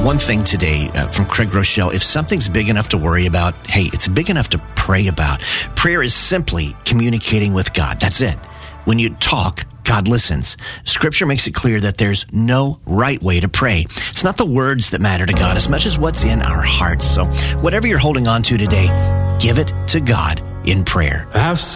One thing today from Craig Rochelle, if something's big enough to worry about, hey, it's big enough to pray about. Prayer is simply communicating with God. That's it. When you talk, God listens. Scripture makes it clear that there's no right way to pray. It's not the words that matter to God as much as what's in our hearts. So whatever you're holding on to today, give it to God in prayer.